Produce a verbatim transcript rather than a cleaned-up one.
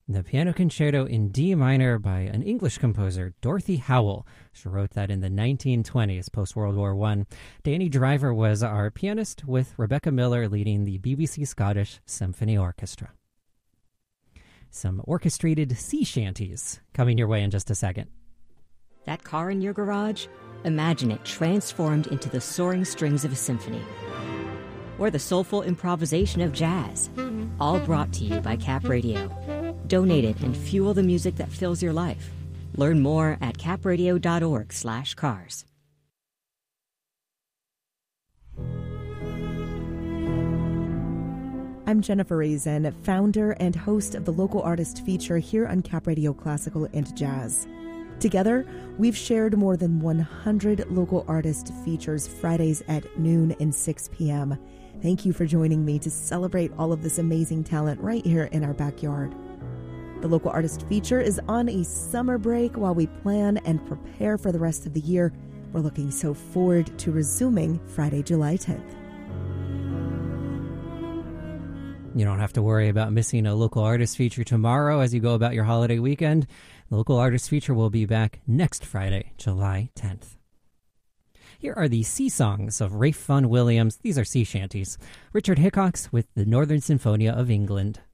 The Piano Concerto in D minor by an English composer, Dorothy Howell. She wrote that in the nineteen twenties, post-World War One. Danny Driver was our pianist, with Rebecca Miller leading the B B C Scottish Symphony Orchestra. Some orchestrated sea shanties coming your way in just a second. That car in your garage? Imagine it transformed into the soaring strings of a symphony. Or the soulful improvisation of jazz. All brought to you by Cap Radio. Donate it and fuel the music that fills your life. Learn more at capradio.org slash cars. I'm Jennifer Reason, founder and host of the Local Artist Feature here on Cap Radio Classical and Jazz. Together, we've shared more than one hundred local artist features Fridays at noon and six p.m. Thank you for joining me to celebrate all of this amazing talent right here in our backyard. The Local Artist Feature is on a summer break while we plan and prepare for the rest of the year. We're looking so forward to resuming Friday, July tenth. You don't have to worry about missing a Local Artist Feature tomorrow as you go about your holiday weekend. The Local Artist Feature will be back next Friday, July tenth. Here are the sea songs of Ralph Vaughan Williams. These are sea shanties. Richard Hickox with the Northern Sinfonia of England.